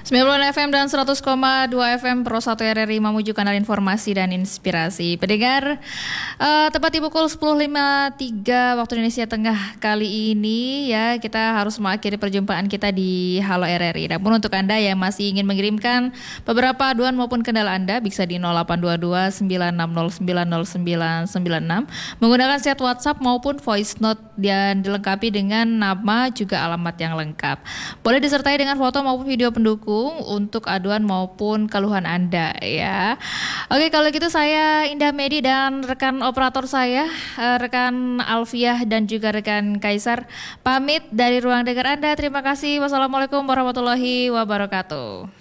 90 FM dan 100,2 FM Pro 1 RRI Mamuju Kanal Informasi dan Inspirasi. Pendengar, tepat di pukul 10.53 waktu Indonesia Tengah kali ini ya, kita harus mengakhiri perjumpaan kita di Halo RRI. Namun untuk Anda yang masih ingin mengirimkan beberapa aduan maupun kendala Anda, bisa di 0822 960 90996 menggunakan chat WhatsApp maupun voice note dan dilengkapi dengan nama juga alamat yang lengkap. Boleh disertai dengan foto maupun video pendukung untuk aduan maupun keluhan Anda ya. Oke, kalau gitu saya Indah Medi dan rekan operator saya, rekan Alfiah dan juga rekan Kaisar pamit dari ruang dengar Anda. Terima kasih. Wassalamualaikum warahmatullahi wabarakatuh.